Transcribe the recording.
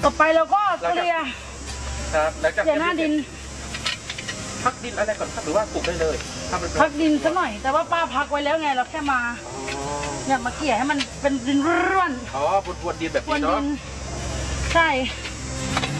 ต่อไปเราก็เกลี่ยครับแล้วจะเกลี่ยหน้าดินพักดินอะไรก่อนครับหรือว่าปลูกได้เลยถ้ามันพักดินสักหน่อยแต่ว่าป้าพักไว้แล้วไงเราแค่มาเนี่ยมาเกลี่ยให้มันเป็นดินร่วนอ๋อวนดินแบบวนนี้ดิเนาะนใช่